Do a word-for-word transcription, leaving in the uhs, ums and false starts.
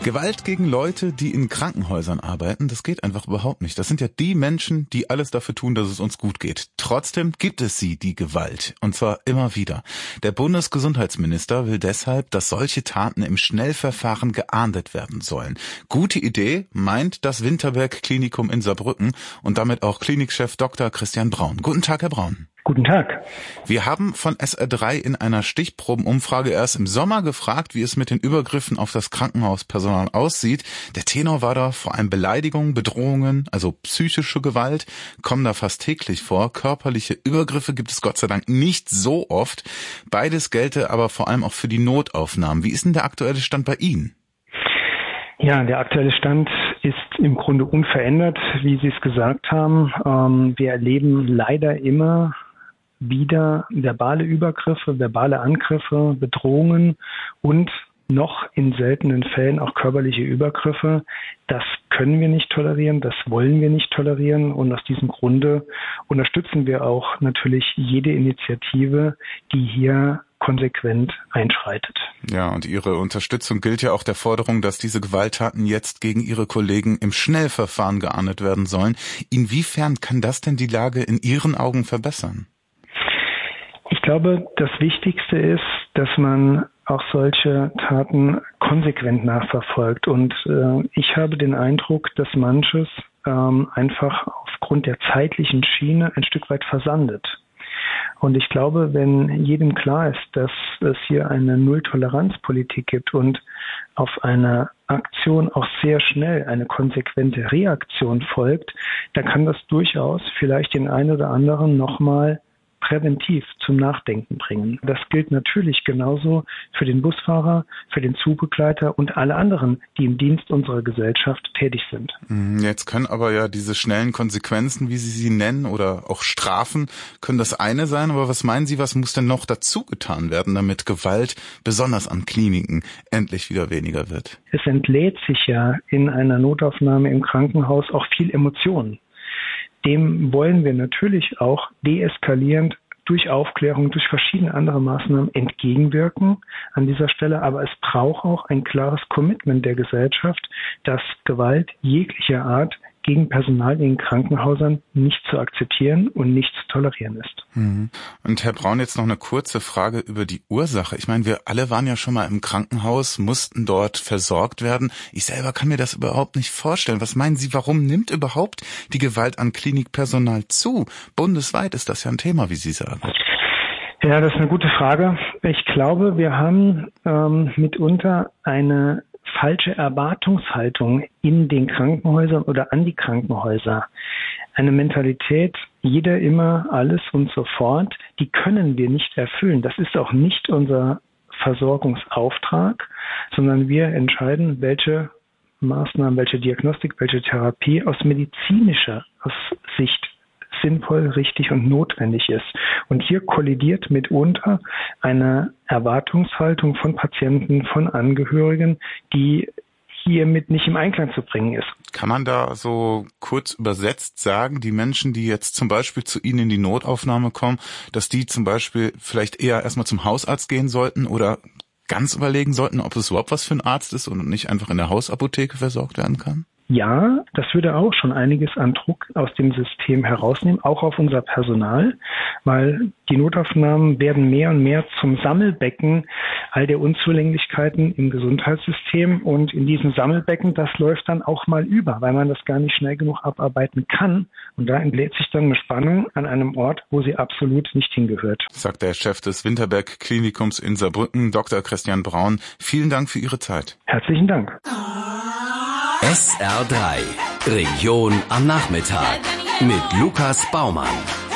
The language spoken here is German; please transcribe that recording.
Gewalt gegen Leute, die in Krankenhäusern arbeiten, das geht einfach überhaupt nicht. Das sind ja die Menschen, die alles dafür tun, dass es uns gut geht. Trotzdem gibt es sie, die Gewalt. Und zwar immer wieder. Der Bundesgesundheitsminister will deshalb, dass solche Taten im Schnellverfahren geahndet werden sollen. Gute Idee, meint das Winterberg-Klinikum in Saarbrücken und damit auch Klinikchef Doktor Christian Braun. Guten Tag, Herr Braun. Guten Tag. Wir haben von S R drei in einer Stichprobenumfrage erst im Sommer gefragt, wie es mit den Übergriffen auf das Krankenhauspersonal aussieht. Der Tenor war da vor allem Beleidigungen, Bedrohungen, also psychische Gewalt, kommen da fast täglich vor. Körperliche Übergriffe gibt es Gott sei Dank nicht so oft. Beides gelte aber vor allem auch für die Notaufnahmen. Wie ist denn der aktuelle Stand bei Ihnen? Ja, der aktuelle Stand ist im Grunde unverändert, wie Sie es gesagt haben. Ähm, wir erleben leider immer wieder verbale Übergriffe, verbale Angriffe, Bedrohungen und noch in seltenen Fällen auch körperliche Übergriffe. Das können wir nicht tolerieren, das wollen wir nicht tolerieren und aus diesem Grunde unterstützen wir auch natürlich jede Initiative, die hier konsequent einschreitet. Ja, und Ihre Unterstützung gilt ja auch der Forderung, dass diese Gewalttaten jetzt gegen Ihre Kollegen im Schnellverfahren geahndet werden sollen. Inwiefern kann das denn die Lage in Ihren Augen verbessern? Ich glaube, das Wichtigste ist, dass man auch solche Taten konsequent nachverfolgt. Und äh, ich habe den Eindruck, dass manches ähm, einfach aufgrund der zeitlichen Schiene ein Stück weit versandet. Und ich glaube, wenn jedem klar ist, dass es hier eine Null-Toleranz-Politik gibt und auf eine Aktion auch sehr schnell eine konsequente Reaktion folgt, dann kann das durchaus vielleicht den einen oder anderen nochmal präventiv zum Nachdenken bringen. Das gilt natürlich genauso für den Busfahrer, für den Zugbegleiter und alle anderen, die im Dienst unserer Gesellschaft tätig sind. Jetzt können aber ja diese schnellen Konsequenzen, wie Sie sie nennen, oder auch Strafen, können das eine sein. Aber was meinen Sie, was muss denn noch dazu getan werden, damit Gewalt, besonders an Kliniken, endlich wieder weniger wird? Es entlädt sich ja in einer Notaufnahme im Krankenhaus auch viel Emotion. Dem wollen wir natürlich auch deeskalierend durch Aufklärung, durch verschiedene andere Maßnahmen entgegenwirken an dieser Stelle. Aber es braucht auch ein klares Commitment der Gesellschaft, dass Gewalt jeglicher Art gegen Personal in Krankenhäusern nicht zu akzeptieren und nicht zu tolerieren ist. Und Herr Braun, jetzt noch eine kurze Frage über die Ursache. Ich meine, wir alle waren ja schon mal im Krankenhaus, mussten dort versorgt werden. Ich selber kann mir das überhaupt nicht vorstellen. Was meinen Sie, warum nimmt überhaupt die Gewalt an Klinikpersonal zu? Bundesweit ist das ja ein Thema, wie Sie sagen. Ja, das ist eine gute Frage. Ich glaube, wir haben ähm, mitunter eine falsche Erwartungshaltung in den Krankenhäusern oder an die Krankenhäuser. Eine Mentalität, jeder immer, alles und sofort, die können wir nicht erfüllen. Das ist auch nicht unser Versorgungsauftrag, sondern wir entscheiden, welche Maßnahmen, welche Diagnostik, welche Therapie aus medizinischer Sicht sinnvoll, richtig und notwendig ist. Und hier kollidiert mitunter eine Erwartungshaltung von Patienten, von Angehörigen, die hiermit nicht im Einklang zu bringen ist. Kann man da so kurz übersetzt sagen, die Menschen, die jetzt zum Beispiel zu Ihnen in die Notaufnahme kommen, dass die zum Beispiel vielleicht eher erstmal zum Hausarzt gehen sollten oder ganz überlegen sollten, ob es überhaupt was für ein Arzt ist und nicht einfach in der Hausapotheke versorgt werden kann? Ja, das würde auch schon einiges an Druck aus dem System herausnehmen, auch auf unser Personal, weil die Notaufnahmen werden mehr und mehr zum Sammelbecken all der Unzulänglichkeiten im Gesundheitssystem und in diesem Sammelbecken, das läuft dann auch mal über, weil man das gar nicht schnell genug abarbeiten kann und da entlädt sich dann eine Spannung an einem Ort, wo sie absolut nicht hingehört. Sagt der Chef des Winterberg-Klinikums in Saarbrücken, Doktor Christian Braun. Vielen Dank für Ihre Zeit. Herzlichen Dank. S R drei Region am Nachmittag mit Lukas Baumann.